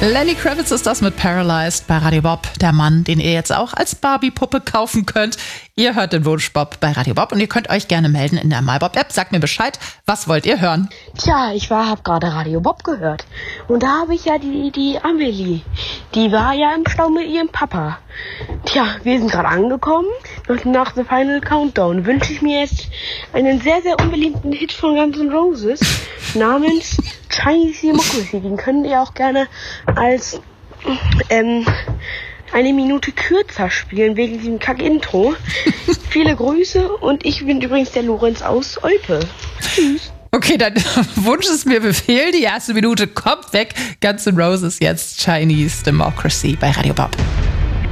Lenny Kravitz ist das mit Paralyzed bei Radio Bob. Der Mann, den ihr jetzt auch als Barbie-Puppe kaufen könnt. Ihr hört den Wunsch Bob bei Radio Bob und ihr könnt euch gerne melden in der MyBob-App. Sagt mir Bescheid, was wollt ihr hören? Tja, ich habe gerade Radio Bob gehört. Und da habe ich ja die Amelie. Die war ja im Stau mit ihrem Papa. Tja, wir sind gerade angekommen. Nach The Final Countdown wünsche ich mir jetzt einen sehr, sehr unbeliebten Hit von Guns N' Roses namens Chinese Democracy. Den könnt ihr auch gerne als eine Minute kürzer spielen, wegen diesem Kack-Intro. Viele Grüße und ich bin übrigens der Lorenz aus Olpe. Tschüss. Okay, dann Wunsch ist mir Befehl. Die erste Minute kommt weg. Guns N' Roses jetzt Chinese Democracy bei Radio Bob.